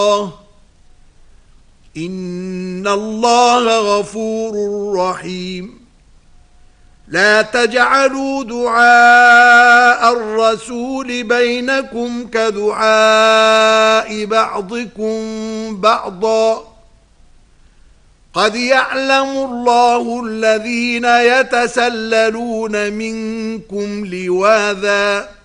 إن الله غفور رحيم. لا تجعلوا دعاء الرسول بينكم كدعاء بعضكم بعضا. قد يعلم الله الذين يتسللون منكم لواذا